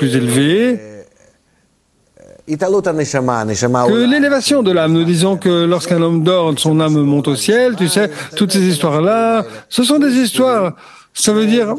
plus élevé que l'élévation de l'âme. Nous disons que lorsqu'un homme dort, son âme monte au ciel. Tu sais, toutes ces histoires-là, ce sont des histoires. Ça veut dire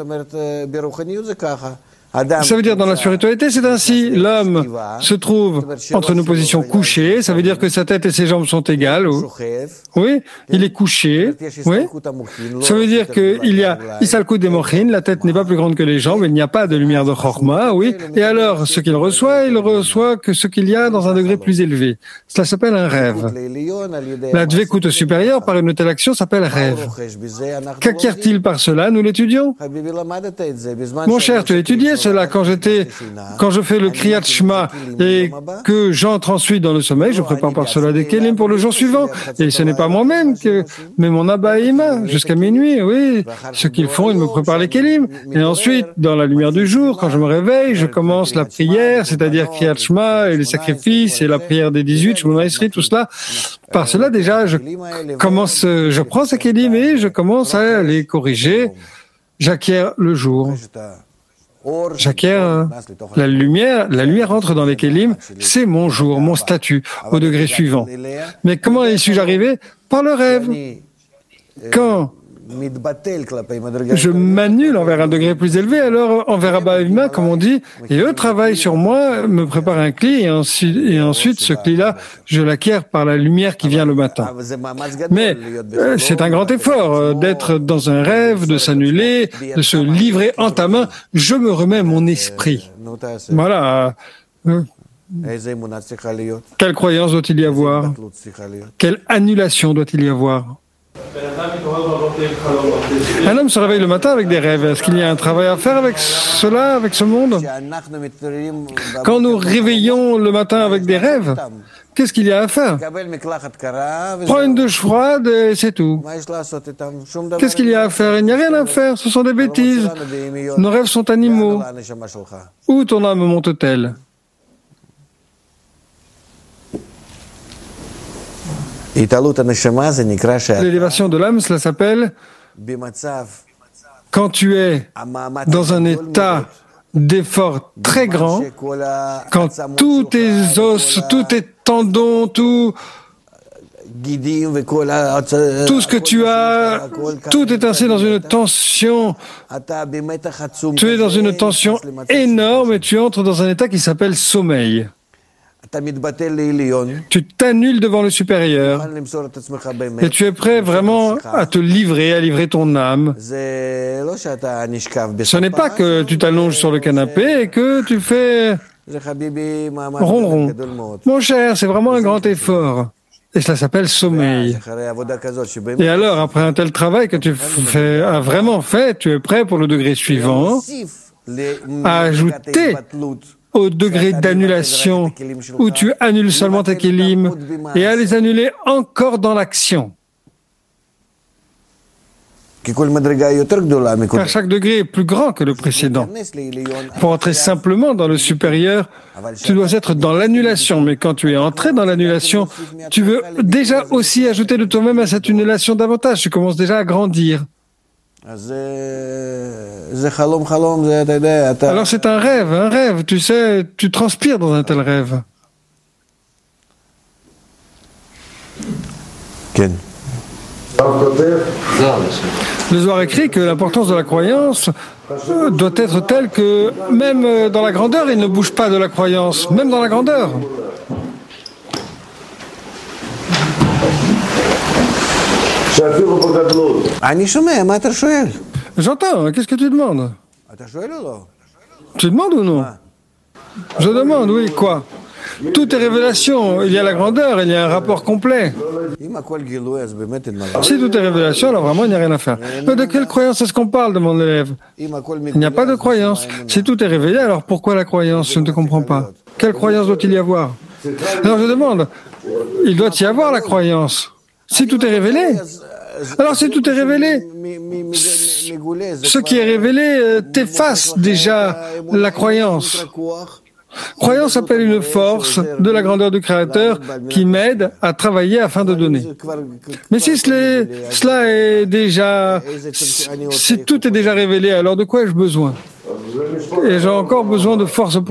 dans la spiritualité, c'est ainsi. L'homme se trouve entre une position couchée, ça veut dire que sa tête et ses jambes sont égales. Oui, il est couché. Oui. Ça veut dire qu'il y a Isalkut des Mochin, la tête n'est pas plus grande que les jambes, il n'y a pas de lumière de Chorma, oui. Et alors, ce qu'il reçoit, il reçoit que ce qu'il y a dans un degré plus élevé. Cela s'appelle un rêve. La Dvekut supérieure, par une telle action, s'appelle rêve. Qu'acquiert-il par cela? Nous l'étudions. Mon cher, tu as étudié cela quand je fais le Kriyat Shema et que j'entre ensuite dans le sommeil, je prépare par cela des kelim pour le jour suivant. Et ce n'est pas moi-même mais mon Abba et Ima, jusqu'à minuit, oui. Ce qu'ils font, ils me préparent les kelim. Et ensuite, dans la lumière du jour, quand je me réveille, je commence la prière, c'est-à-dire Kriyat Shema et les sacrifices et la prière des 18, Shemona Esrei, tout cela. Par cela, déjà, je prends ces kelim et je commence à les corriger. J'acquiers le jour. J'acquiers la lumière entre dans les kelim, c'est mon jour, mon statut, au degré suivant. Mais comment y suis-je arrivé? Par le rêve. Quand je m'annule envers un degré plus élevé, alors envers Abba et Ima, comme on dit, et eux travaillent sur moi, me préparent un cli, et ensuite ce cli-là, je l'acquiers par la lumière qui vient le matin. Mais c'est un grand effort d'être dans un rêve, de s'annuler, de se livrer en ta main. Je me remets mon esprit. Voilà. Quelle croyance doit-il y avoir? Quelle annulation doit-il y avoir? Un homme se réveille le matin avec des rêves. Est-ce qu'il y a un travail à faire avec cela, avec ce monde? Quand nous réveillons le matin avec des rêves, qu'est-ce qu'il y a à faire? Prends une douche froide et c'est tout. Qu'est-ce qu'il y a à faire? Il n'y a rien à faire, ce sont des bêtises. Nos rêves sont animaux. Où ton âme monte-t-elle? L'élévation de l'âme, cela s'appelle quand tu es dans un état d'effort très grand, quand tous tes os, tous tes tendons, tout ce que tu as, tout est ainsi dans une tension. Tu es dans une tension énorme et tu entres dans un état qui s'appelle sommeil. Tu t'annules devant le supérieur et tu es prêt vraiment à te livrer, à livrer ton âme. Ce n'est pas que tu t'allonges sur le canapé et que tu fais ronron. Mon cher, c'est vraiment un grand effort. Et cela s'appelle sommeil. Et alors, après un tel travail que tu as vraiment fait, tu es prêt pour le degré suivant à ajouter au degré d'annulation où tu annules seulement tes kelim et à les annuler encore dans l'action. Car chaque degré est plus grand que le précédent. Pour entrer simplement dans le supérieur, tu dois être dans l'annulation. Mais quand tu es entré dans l'annulation, tu veux déjà aussi ajouter de toi-même à cette annulation davantage. Tu commences déjà à grandir. Alors c'est un rêve, tu sais, tu transpires dans un tel rêve. Le Zohar écrit que l'importance de la croyance doit être telle que même dans la grandeur, il ne bouge pas de la croyance, même dans la grandeur. J'entends, qu'est-ce que tu demandes? Tu demandes ou non? Je demande, oui, quoi? Tout est révélation, il y a la grandeur, il y a un rapport complet. Si tout est révélation, alors vraiment il n'y a rien à faire. Mais de quelle croyance est-ce qu'on parle, demande l'élève? Il n'y a pas de croyance. Si tout est révélé, alors pourquoi la croyance? Je ne te comprends pas. Quelle croyance doit-il y avoir? Alors je demande, il doit y avoir la croyance. Si tout est révélé, alors si tout est révélé, ce qui est révélé t'efface déjà la croyance. Croyance appelle une force de la grandeur du Créateur qui m'aide à travailler afin de donner. Mais si cela est déjà, si tout est déjà révélé, alors de quoi ai-je besoin? Et j'ai encore besoin de force pour